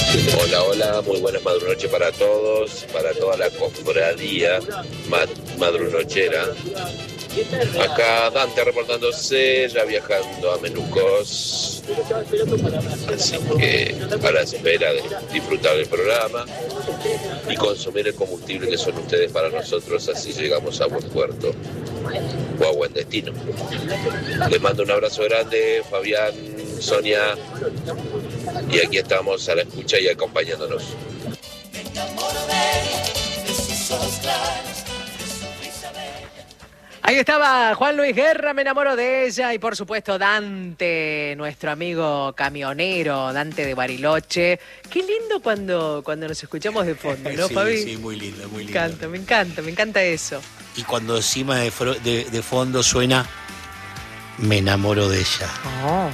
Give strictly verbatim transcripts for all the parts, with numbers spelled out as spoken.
Hola, hola, muy buenas madrunoches para todos, para toda la cofradía mad madrunochera. Acá Dante reportándose, ya viajando a Menucos. Así que a la espera de disfrutar del programa y consumir el combustible que son ustedes para nosotros, así llegamos a buen puerto o a buen destino. Les mando un abrazo grande, Fabián, Sonia, y aquí estamos a la escucha y acompañándonos. Ahí estaba Juan Luis Guerra, me enamoro de ella, y por supuesto Dante, nuestro amigo camionero, Dante de Bariloche. Qué lindo cuando, cuando nos escuchamos de fondo, ¿no, sí, Fabi? Sí, muy lindo, muy lindo. Me encanta, me encanta, me encanta eso. Y cuando encima de, de, de fondo suena Me enamoro de ella. Oh.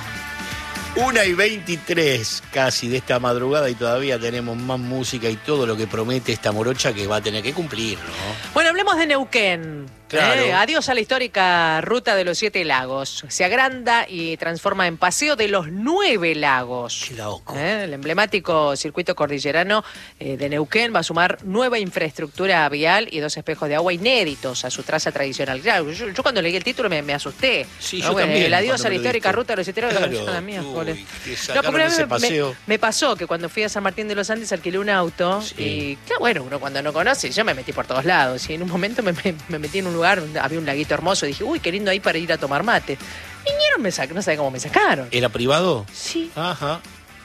Una y veintitrés casi de esta madrugada y todavía tenemos más música y todo lo que promete esta morocha que va a tener que cumplir, ¿no? Bueno, hablemos de Neuquén. Claro. Eh, adiós a la histórica ruta de los siete lagos. Se agranda y transforma en paseo de los nueve lagos. Qué loco. Eh, el emblemático circuito cordillerano eh, de Neuquén va a sumar nueva infraestructura vial y dos espejos de agua inéditos a su traza tradicional. Claro, yo, yo cuando leí el título me, me asusté. Sí, ¿no? yo Bueno, también. el adiós a la histórica viste. ruta de los siete lagos. Claro, Yo, la mía, joder. uy, que No, sacaron porque ese me, paseo. me, me pasó que cuando fui a San Martín de los Andes alquilé un auto Sí. y, claro, bueno, uno cuando no conoce, yo me metí por todos lados y en un momento me, me, me metí en un lugar, había un laguito hermoso, dije, uy, qué lindo ahí para ir a tomar mate. Vinieron, me sacaron, no sé cómo me sacaron. ¿Era privado? Sí. Ajá.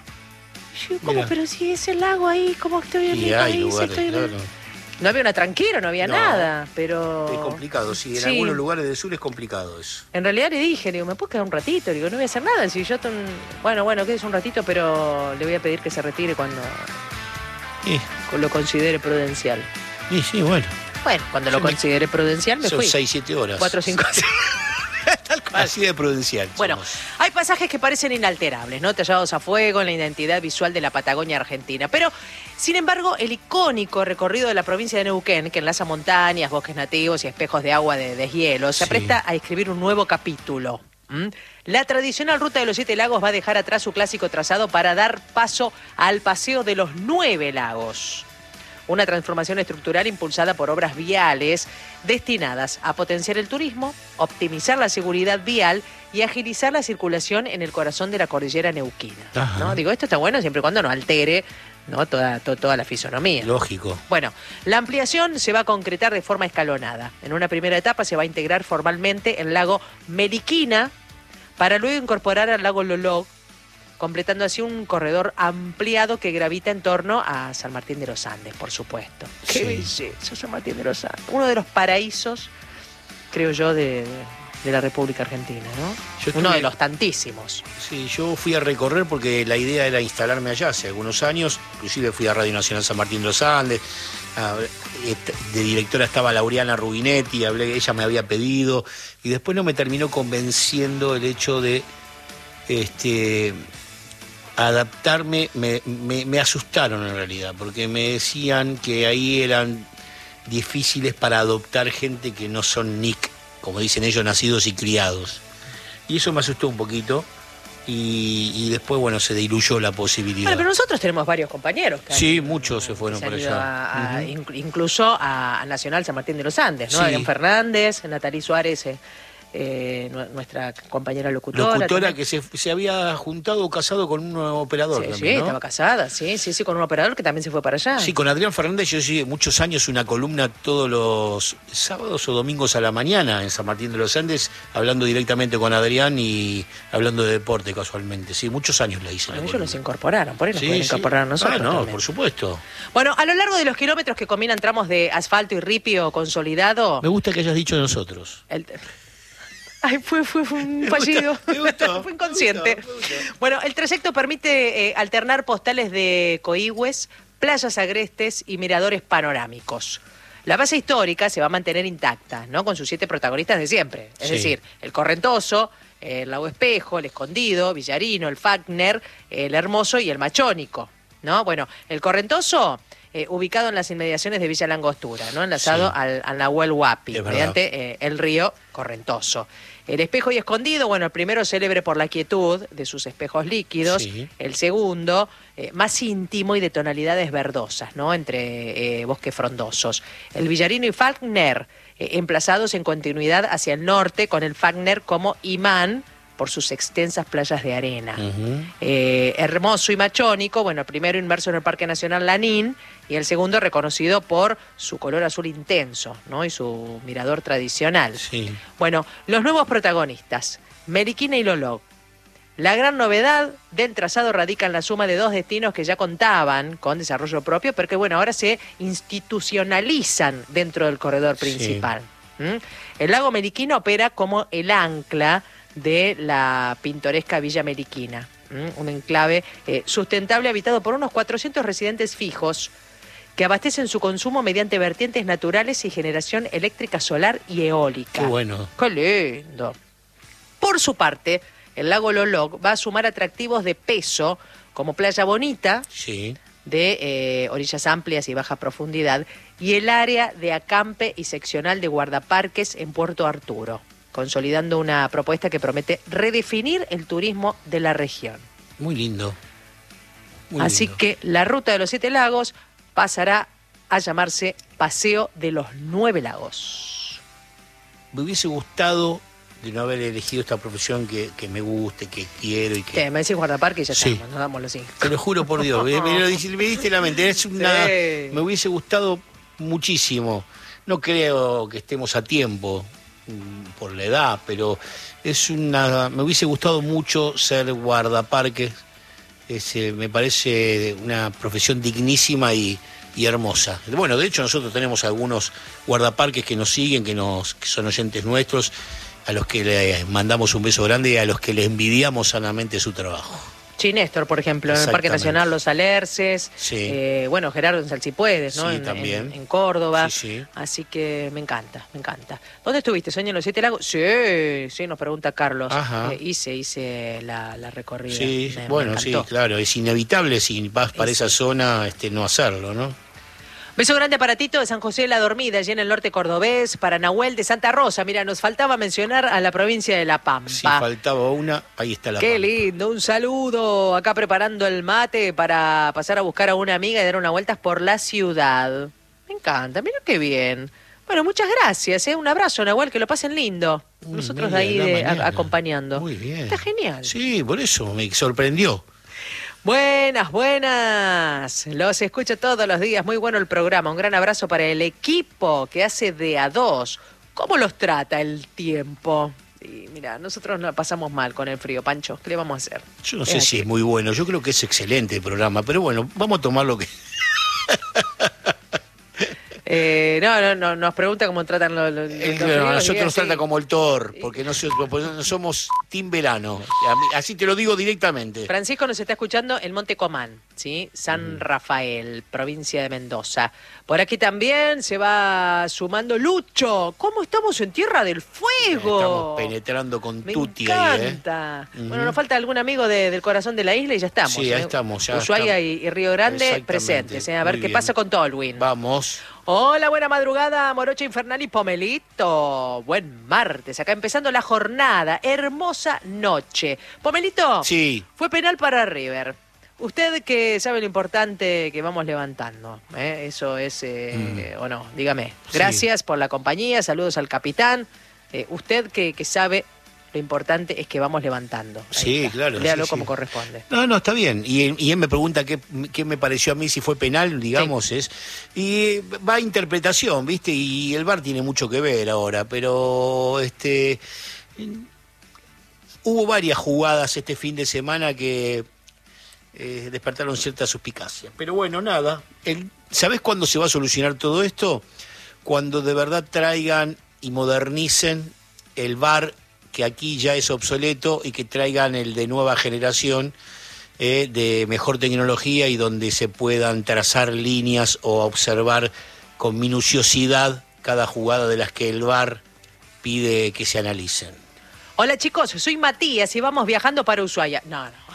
Yo, ¿cómo? Mira. Pero si es el lago ahí, ¿cómo estoy en Y mi hay país? lugares, Estoy en- claro. No había una tranquera, no había No. nada, pero... Es complicado, sí. En Sí. algunos lugares del sur es complicado eso. En realidad le dije, le digo, ¿me puedo quedar un ratito? Le digo, no voy a hacer nada. Si yo, ton- bueno, bueno, quédese un ratito, pero le voy a pedir que se retire cuando Sí, lo considere prudencial. sí, sí, bueno. Bueno, cuando lo Sí, me- considere prudencial me Son fui. seis, siete horas. Cuatro, cinco, seis. Tal cual. Así de prudencial. Bueno, somos. hay pasajes que parecen inalterables, ¿no? Tallados a fuego en la identidad visual de la Patagonia Argentina. Pero, sin embargo, el icónico recorrido de la provincia de Neuquén, que enlaza montañas, bosques nativos y espejos de agua de deshielo, se Sí. presta a escribir un nuevo capítulo. ¿Mm? La tradicional ruta de los siete lagos va a dejar atrás su clásico trazado para dar paso al paseo de los nueve lagos. Una transformación estructural impulsada por obras viales destinadas a potenciar el turismo, optimizar la seguridad vial y agilizar la circulación en el corazón de la cordillera neuquina. Ajá. ¿No? Digo, esto está bueno siempre y cuando no altere, ¿no? toda, to- toda la fisonomía. Lógico. Bueno, la ampliación se va a concretar de forma escalonada. En una primera etapa se va a integrar formalmente el lago Meliquina para luego incorporar al lago Lolog, completando así un corredor ampliado que gravita en torno a San Martín de los Andes, por supuesto. ¡Qué Sí. belleza, San Martín de los Andes! Uno de los paraísos, creo yo, de, de la República Argentina, ¿no? Yo Uno estuve- de los tantísimos. Sí, yo fui a recorrer porque la idea era instalarme allá hace algunos años. Inclusive fui a Radio Nacional San Martín de los Andes. A- et- De directora estaba Laureana Rubinetti, hablé, ella me había pedido. Y después no me terminó convenciendo el hecho de este, adaptarme. Me, me- me asustaron en realidad, porque me decían que ahí eran difíciles para adoptar gente que no son N I C, como dicen ellos, nacidos y criados. Y eso me asustó un poquito. Y, y después, bueno, se diluyó la posibilidad. Bueno, pero nosotros tenemos varios compañeros. Que Sí, han- muchos se fueron que han para ido allá. a- a- Ujú. inc- incluso a, a Nacional San Martín de los Andes, ¿no? Sí. Adrián Fernández, Natalí Suárez, eh, eh, nu- nuestra compañera locutora. Locutora también. que se, se había juntado o casado con un nuevo operador Sí, también, sí, ¿no? estaba casada, sí, sí, sí, con un operador que también se fue para allá. Sí, con Adrián Fernández yo hice muchos años una columna todos los sábados o domingos a la mañana en San Martín de los Andes, hablando directamente con Adrián y hablando de deporte casualmente. Sí, muchos años la hice. Bueno, la ellos columna. nos incorporaron, por ahí nos Sí, pueden sí. incorporar a nosotros Ah, no, también. por supuesto. Bueno, a lo largo de los kilómetros que combinan tramos de asfalto y ripio consolidado... Me gusta que hayas dicho nosotros. el- Ay, fue, fue, fue un Me fallido. gustó, me gustó, fue inconsciente. me gustó, me gustó. Bueno, el trayecto permite eh, alternar postales de coigües, playas agrestes y miradores panorámicos. La base histórica se va a mantener intacta, ¿no? Con sus siete protagonistas de siempre. Es Sí. decir, el Correntoso, el Lago Espejo, el Escondido, Villarino, el Fagner, el Hermoso y el Machónico, ¿no? Bueno, el Correntoso eh, ubicado en las inmediaciones de Villa Langostura, ¿no? Enlazado Sí. al, al Nahuel Huapi, Es verdad. mediante eh, el río Correntoso. El espejo y escondido, bueno, el primero célebre por la quietud de sus espejos líquidos, Sí. el segundo eh, más íntimo y de tonalidades verdosas, ¿no? Entre eh, bosques frondosos. El Villarino y Falkner, eh, emplazados en continuidad hacia el norte, con el Falkner como imán por sus extensas playas de arena. Ujú. Eh, hermoso y machónico, bueno, el primero inmerso en el Parque Nacional Lanín y el segundo reconocido por su color azul intenso, ¿no? Y su mirador tradicional. Sí. Bueno, los nuevos protagonistas, Meriquina y Lolog. La gran novedad del trazado radica en la suma de dos destinos que ya contaban con desarrollo propio, pero que bueno, ahora se institucionalizan dentro del corredor principal. ¿Mm? El lago Meriquina opera como el ancla de la pintoresca Villa Meriquina, ¿m? Un enclave eh, sustentable habitado por unos cuatrocientos residentes fijos que abastecen su consumo mediante vertientes naturales y generación eléctrica solar y eólica. Qué bueno. ¡Qué lindo! Por su parte, el lago Lolog va a sumar atractivos de peso como Playa Bonita, Sí. de eh, orillas amplias y baja profundidad, y el área de acampe y seccional de guardaparques en Puerto Arturo, consolidando una propuesta que promete redefinir el turismo de la región. Muy lindo. Muy Así lindo. que la ruta de los siete lagos pasará a llamarse Paseo de los Nueve Lagos. Me hubiese gustado de no haber elegido esta profesión que, que me guste, que quiero y que... ¿Qué? Me decís guardaparque y ya Sí. estamos, nos damos los cinco. Te lo juro por Dios, me, me lo dice- me diste la mente. Es una, Sí. Me hubiese gustado muchísimo. No creo que estemos a tiempo mm, por la edad, pero es una. Me hubiese gustado mucho ser guardaparques. Es, eh, me parece una profesión dignísima y, y hermosa. Bueno, de hecho nosotros tenemos algunos guardaparques que nos siguen, que nos que son oyentes nuestros, a los que le mandamos un beso grande y a los que le envidiamos sanamente su trabajo. Sí, Néstor, por ejemplo, en el Parque Exactamente. Nacional Los Alerces, Sí. eh, bueno, Gerardo en Salsipuedes, ¿no? Sí, en, también. en- en Córdoba. Sí, sí. Así que me encanta, me encanta. ¿Dónde estuviste, Soña, en los Siete Lagos? Sí, sí, nos pregunta Carlos. Ajá. Eh, hice, hice la, la recorrida. Sí, Me- me bueno, sí, encantó. claro, es inevitable si vas para Es- esa zona este, no hacerlo, ¿no? Beso grande para Tito de San José de la Dormida, allí en el norte cordobés, para Nahuel de Santa Rosa. Mira, nos faltaba mencionar a la provincia de La Pampa. Si faltaba una, ahí está la Qué Pampa. lindo, un saludo. Acá preparando el mate para pasar a buscar a una amiga y dar unas vueltas por la ciudad. Me encanta, mira qué bien. Bueno, muchas gracias, ¿eh? Un abrazo, Nahuel, que lo pasen lindo. Una y Nosotros media de ahí de la de- a- mañana. acompañando. Muy bien. Está genial. Sí, por eso me sorprendió. Buenas, buenas. Los escucho todos los días. Muy bueno el programa. Un gran abrazo para el equipo que hace de a dos. ¿Cómo los trata el tiempo? Y mira, nosotros nos pasamos mal con el frío, Pancho. ¿Qué le vamos a hacer? Yo no Es sé así. si es muy bueno, yo creo que es excelente el programa, pero bueno, vamos a tomar lo que... Eh, no, no, no, nos pregunta cómo tratan los, los, los Eh, fríos, a nosotros y nos así. trata como el Thor, porque nosotros pues, no somos Team Verano. A mí- Así te lo digo directamente. Francisco nos está escuchando en Monte Comán, ¿sí? San Mm. Rafael, provincia de Mendoza. Por aquí también se va sumando Lucho. ¿Cómo estamos en Tierra del Fuego? Estamos penetrando con Me Tuti ahí, ¿eh? encanta. Ujú. Bueno, nos falta algún amigo de- del corazón de la isla y ya estamos. Sí, ahí ¿eh? estamos, ya Ushuaia estamos. y, y Río Grande Exactamente, presentes. ¿eh? A ver muy qué bien. pasa con Tolwyn. Vamos. Hola, buena madrugada, Morocho Infernal y Pomelito. Buen martes, acá empezando la jornada. Hermosa noche. Pomelito, Sí. fue penal para River. Usted que sabe lo importante que vamos levantando, ¿eh? Eso es, eh, o no, dígame. Sí. Gracias por la compañía, saludos al capitán. Eh, usted que, que sabe lo importante es que vamos levantando. Ahí Sí, está. claro, Léalo sí, como sí. corresponde. No, no, está bien. Y, él- y él me pregunta qué, qué me pareció a mí, si fue penal, digamos, es. Y va a interpretación, ¿viste? Y el V A R tiene mucho que ver ahora, pero este. Hubo varias jugadas este fin de semana que eh, despertaron cierta suspicacia. Pero bueno, nada. El, ¿Sabés cuándo se va a solucionar todo esto? Cuando de verdad traigan y modernicen el V A R, que aquí ya es obsoleto, y que traigan el de nueva generación, eh, de mejor tecnología, y donde se puedan trazar líneas o observar con minuciosidad cada jugada de las que el V A R pide que se analicen. Hola chicos, soy Matías y vamos viajando para Ushuaia. No, no.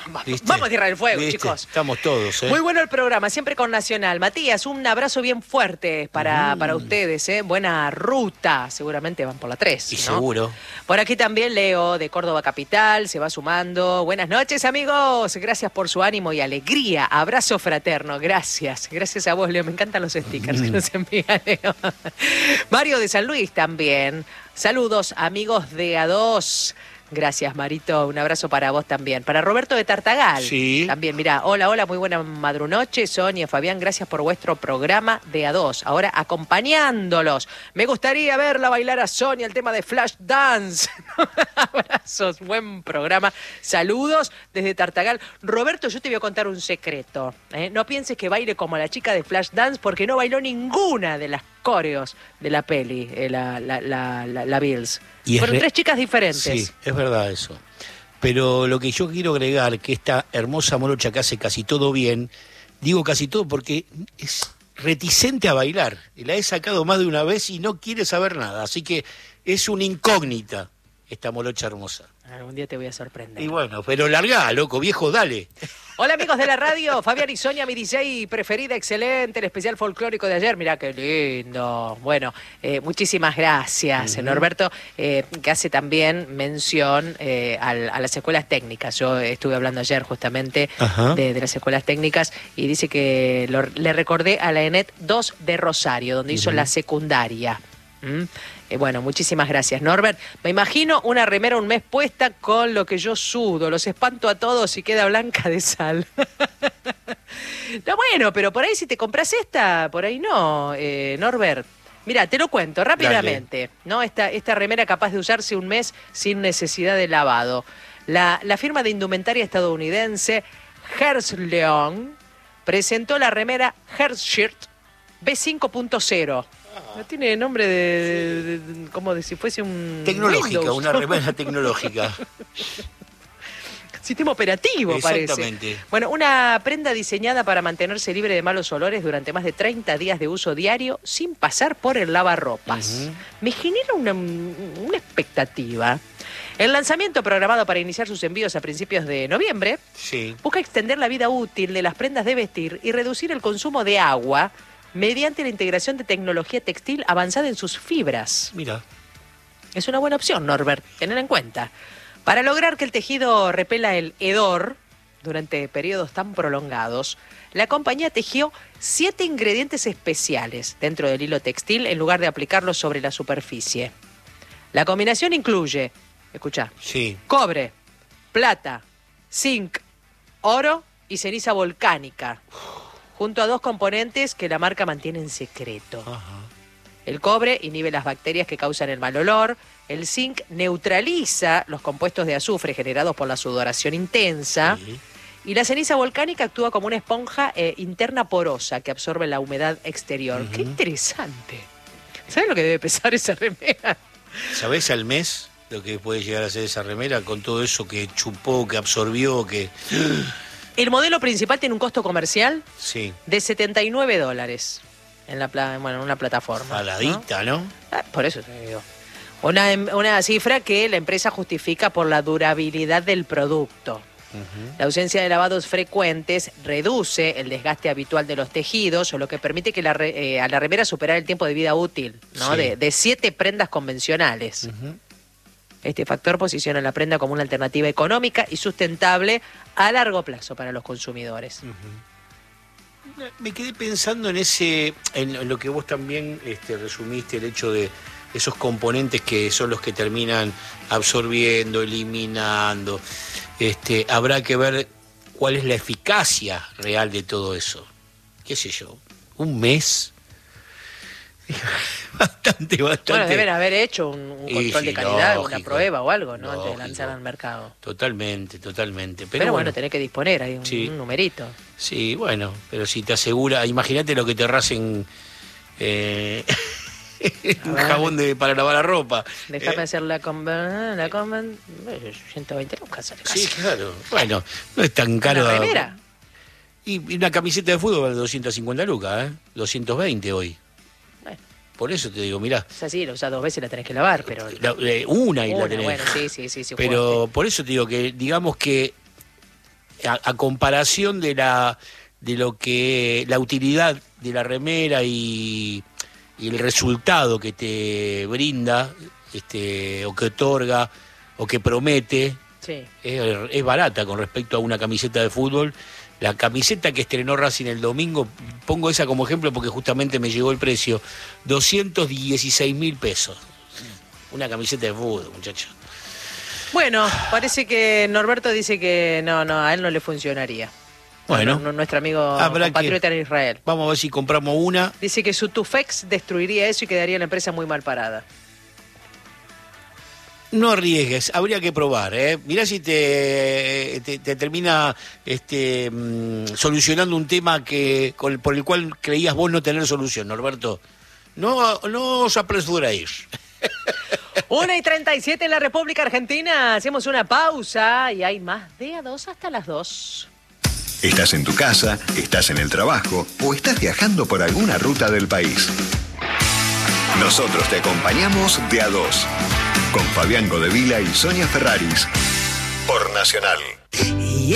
¿Viste? Vamos a Tierra del Fuego, ¿Viste? chicos. Estamos todos, ¿eh? Muy bueno el programa, siempre con Nacional. Matías, un abrazo bien fuerte para, mm. para ustedes, ¿eh? Buena ruta. Seguramente van por la tres, Y ¿no? seguro. Por aquí también Leo, de Córdoba Capital, se va sumando. Buenas noches, amigos. Gracias por su ánimo y alegría. Abrazo fraterno. Gracias. Gracias a vos, Leo. Me encantan los stickers mm. que nos envía Leo. Mario de San Luis también. Saludos, amigos de A dos. Gracias, Marito. Un abrazo para vos también. Para Roberto de Tartagal. Sí. También, mira, hola, hola, muy buena madrunoche. Sonia, Fabián, gracias por vuestro programa de A dos. Ahora acompañándolos. Me gustaría verla bailar a Sonia el tema de Flash Dance. Abrazos, buen programa. Saludos desde Tartagal. Roberto, yo te voy a contar un secreto. ¿eh? No pienses que baile como la chica de Flash Dance porque no bailó ninguna de las coreos de la peli, eh, la, la, la, la, la Bills. Y Fueron re... tres chicas diferentes. Sí, es verdad eso. Pero lo que yo quiero agregar, que esta hermosa morocha que hace casi todo bien, digo casi todo porque es reticente a bailar. La he sacado más de una vez y no quiere saber nada. Así que es una incógnita esta morocha hermosa. Algún día te voy a sorprender. Y bueno, pero largá, loco, viejo, dale. Hola, amigos de la radio. Fabián y Sonia, mi D J preferida, excelente. El especial folclórico de ayer, mirá qué lindo. Bueno, eh, muchísimas gracias, uh-huh. Norberto, eh, que hace también mención eh, al, a las escuelas técnicas. Yo estuve hablando ayer justamente uh-huh. de, de las escuelas técnicas y dice que lo, le recordé a la ENET dos de Rosario, donde uh-huh. hizo la secundaria. ¿Mm? Eh, bueno, muchísimas gracias, Norbert. Me imagino una remera un mes puesta con lo que yo sudo. Los espanto a todos y queda blanca de sal. No, bueno, pero por ahí si te compras esta, por ahí no, eh, Norbert. Mira, te lo cuento rápidamente, Dale. ¿no? Esta, esta remera capaz de usarse un mes sin necesidad de lavado. La, la firma de indumentaria estadounidense Herzleon presentó la remera Herzshirt B cinco punto cero. No tiene nombre de, de, de, de como de si fuese un tecnológica, Windows, una ¿no? remera tecnológica. Sistema operativo, Exactamente. parece. Bueno, una prenda diseñada para mantenerse libre de malos olores durante más de treinta días de uso diario sin pasar por el lavarropas. Uh-huh. Me genera una, una expectativa. El lanzamiento, programado para iniciar sus envíos a principios de noviembre, sí. busca extender la vida útil de las prendas de vestir y reducir el consumo de agua mediante la integración de tecnología textil avanzada en sus fibras. Mira. Es una buena opción, Norbert, tener en cuenta. Para lograr que el tejido repela el hedor durante periodos tan prolongados, la compañía tejió siete ingredientes especiales dentro del hilo textil en lugar de aplicarlos sobre la superficie. La combinación incluye, escuchá, sí. cobre, plata, zinc, oro y ceniza volcánica, junto a dos componentes que la marca mantiene en secreto. Ajá. El cobre inhibe las bacterias que causan el mal olor, el zinc neutraliza los compuestos de azufre generados por la sudoración intensa, sí. y la ceniza volcánica actúa como una esponja eh, interna porosa que absorbe la humedad exterior. Uh-huh. ¡Qué interesante! ¿Sabes lo que debe pesar esa remera? ¿Sabés al mes lo que puede llegar a ser esa remera con todo eso que chupó, que absorbió, que... El modelo principal tiene un costo comercial sí. de setenta y nueve dólares en la pla- bueno, en una plataforma. Saladita, ¿no? ¿no? Ah, por eso te digo. Una, una cifra que la empresa justifica por la durabilidad del producto. Uh-huh. La ausencia de lavados frecuentes reduce el desgaste habitual de los tejidos, o lo que permite que la re, eh, a la remera superar el tiempo de vida útil, ¿no? Sí. de, de siete prendas convencionales. Uh-huh. Este factor posiciona la prenda como una alternativa económica y sustentable a largo plazo para los consumidores. Uh-huh. Me quedé pensando en ese, en lo que vos también este, resumiste, el hecho de esos componentes que son los que terminan absorbiendo, eliminando. Este, habrá que ver cuál es la eficacia real de todo eso. ¿Qué sé yo? ¿Un mes? Bastante, bastante. Bueno, deben haber hecho un, un control sí, de calidad, lógico, una prueba o algo, ¿no? Lógico. Antes de lanzar al mercado. Totalmente, totalmente. Pero, pero bueno, bueno, tenés que disponer, hay un, sí. un numerito. Sí, bueno, pero si te asegura, imagínate lo que te rasen eh, un jabón de, para lavar la ropa. Déjame eh. hacer la conven, la conven, ciento veinte lucas sale casi. Sí, claro. Bueno, no es tan caro. ¿Una remera? Y, y una camiseta de fútbol vale doscientas cincuenta lucas, ¿eh? doscientos veinte hoy. Bueno. Por eso te digo, mirá. O sea, sí, la usás dos veces y la tenés que lavar, pero... La, eh, una y una, la tenés. Bueno, sí, sí, sí. sí pero fuerte. por eso te digo que, digamos que a, a comparación de la de lo que la utilidad de la remera y, y el resultado que te brinda, este, o que otorga, o que promete, sí. es, es barata con respecto a una camiseta de fútbol. La camiseta que estrenó Racing el domingo, pongo esa como ejemplo porque justamente me llegó el precio, doscientos dieciséis mil pesos. Una camiseta de fútbol, muchachos. Bueno, parece que Norberto dice que no, no, a él no le funcionaría. Bueno, no, no, nuestro amigo compatriota en Israel. Vamos a ver si compramos una. Dice que su Tufex destruiría eso y quedaría la empresa muy mal parada. No arriesgues, habría que probar, ¿eh? Mirá si te, te, te termina este, mmm, solucionando un tema que con, por el cual creías vos no tener solución, Norberto. No, no os apresuréis. una y treinta y siete en la República Argentina. Hacemos una pausa y hay más de a dos hasta las dos. Estás en tu casa, estás en el trabajo o estás viajando por alguna ruta del país. Nosotros te acompañamos de a dos. Con Fabián Godevila y Sonia Ferraris. Por Nacional.